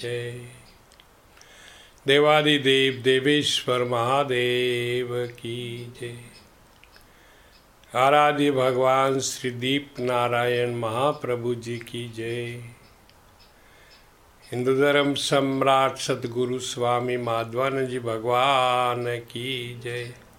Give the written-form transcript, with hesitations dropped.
जय। देवादिदेव देवेश्वर महादेव की जय। आराध्य भगवान श्री दीप नारायण महाप्रभु जी की जय। हिंदू धर्म सम्राट सदगुरु स्वामी माधवानंद जी भगवान की जय।